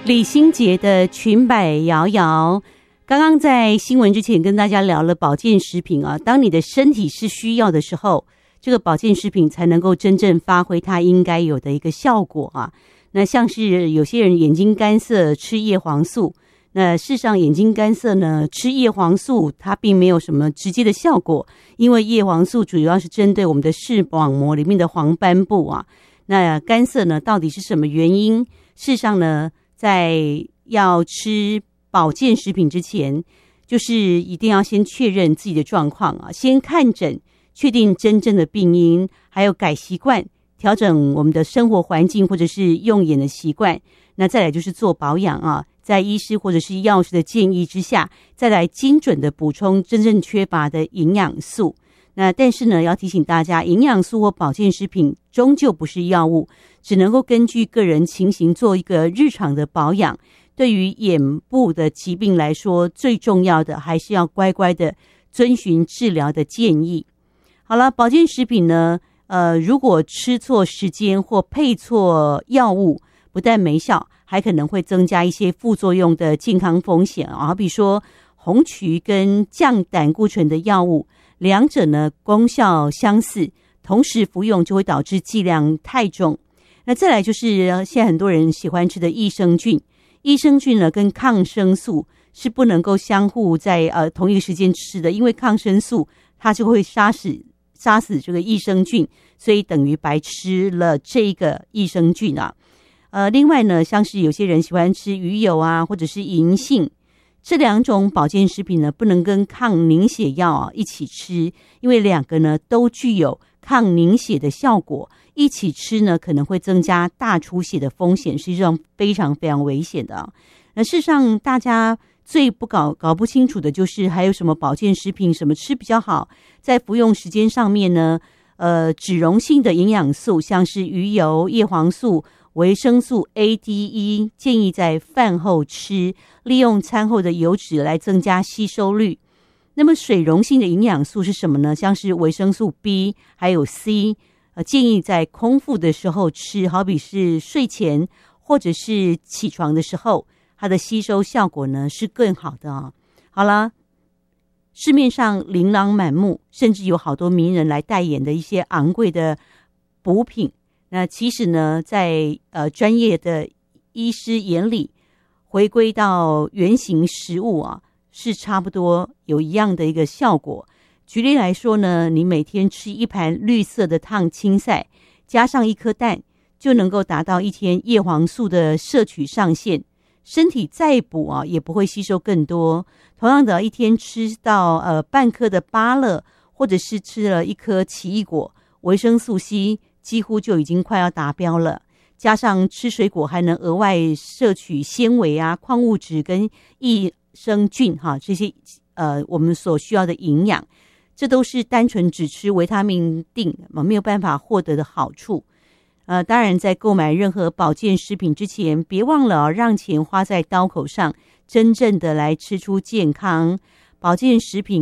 李心洁的裙摆摇摇，刚刚在新闻之前跟大家聊了保健食品啊，当你的身体是需要的时候，这个保健食品才能够真正发挥它应该有的一个效果啊。那像是有些人眼睛干涩吃叶黄素，那事实上眼睛干涩呢，吃叶黄素它并没有什么直接的效果，因为叶黄素主要是针对我们的视网膜里面的黄斑部啊。那干涩呢到底是什么原因？事实上呢，在要吃保健食品之前，就是一定要先确认自己的状况啊，先看诊，确定真正的病因，还有改习惯，调整我们的生活环境或者是用眼的习惯。那再来就是做保养啊，在医师或者是药师的建议之下，再来精准的补充真正缺乏的营养素。那但是呢，要提醒大家，营养素或保健食品终究不是药物，只能够根据个人情形做一个日常的保养。对于眼部的疾病来说，最重要的还是要乖乖的遵循治疗的建议。好了，保健食品呢，如果吃错时间或配错药物，不但没效，还可能会增加一些副作用的健康风险啊。好比说红曲跟降胆固醇的药物，两者呢功效相似，同时服用就会导致剂量太重。那再来就是现在很多人喜欢吃的益生菌，益生菌呢跟抗生素是不能够相互在同一个时间吃的，因为抗生素它就会杀死这个益生菌，所以等于白吃了这个益生菌啊。另外呢，像是有些人喜欢吃鱼油啊，或者是银杏，这两种保健食品呢，不能跟抗凝血药啊一起吃，因为两个呢都具有抗凝血的效果，一起吃呢可能会增加大出血的风险，实际上非常非常危险的啊。那事实上大家最搞不清楚的就是还有什么保健食品什么吃比较好，在服用时间上面呢，脂溶性的营养素像是鱼油、叶黄素、维生素 A、D、E 建议在饭后吃，利用餐后的油脂来增加吸收率。那么水溶性的营养素是什么呢？像是维生素 B 还有 C，建议在空腹的时候吃，好比是睡前或者是起床的时候，它的吸收效果呢是更好的啊。好了，市面上琳琅满目，甚至有好多名人来代言的一些昂贵的补品。那其实呢，在专业的医师眼里，回归到原型食物啊，是差不多有一样的一个效果。举例来说呢，你每天吃一盘绿色的烫青菜，加上一颗蛋，就能够达到一天叶黄素的摄取上限。身体再补啊，也不会吸收更多。同样的，一天吃到半颗的芭乐，或者是吃了一颗奇异果，维生素 C几乎就已经快要达标了，加上吃水果还能额外摄取纤维啊、矿物质跟益生菌哈，这些我们所需要的营养，这都是单纯只吃维他命 D 没有办法获得的好处。当然在购买任何保健食品之前，别忘了让钱花在刀口上，真正的来吃出健康保健食品。